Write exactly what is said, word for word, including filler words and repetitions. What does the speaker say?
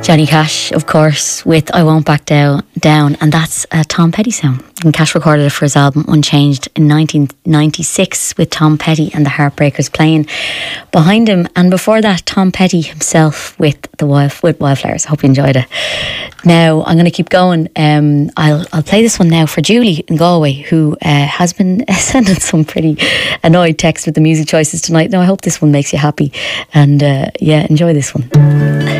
Johnny Cash, of course, with I Won't Back Down, down and that's a Tom Petty song. And Cash recorded it for his album Unchanged in nineteen ninety-six with Tom Petty and the Heartbreakers playing behind him. And before that, Tom Petty himself with the wild, with Wildflowers. I hope you enjoyed it. Now, I'm going to keep going. Um, I'll I'll play this one now for Julie in Galway, who uh, has been sending some pretty annoyed texts with the music choices tonight. Now, I hope this one makes you happy. And uh, yeah, enjoy this one.